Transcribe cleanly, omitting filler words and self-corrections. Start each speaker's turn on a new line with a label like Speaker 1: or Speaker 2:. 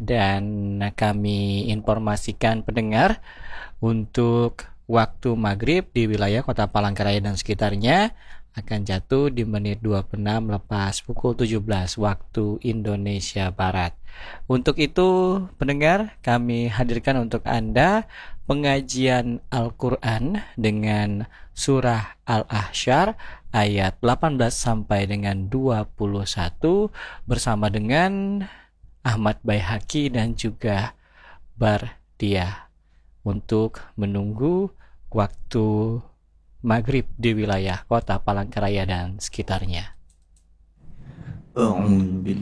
Speaker 1: dan kami informasikan pendengar untuk waktu maghrib di wilayah Kota Palangkaraya dan sekitarnya akan jatuh di menit 26 lepas pukul 17 waktu Indonesia Barat. Untuk itu, pendengar, kami hadirkan untuk Anda pengajian Al-Quran dengan surah Al-Ahsyar ayat 18 sampai dengan 21 bersama dengan Ahmad Baihaqi dan juga Bardiah untuk menunggu waktu maghrib di wilayah Kota Palangkaraya dan sekitarnya.
Speaker 2: أعوذ بالله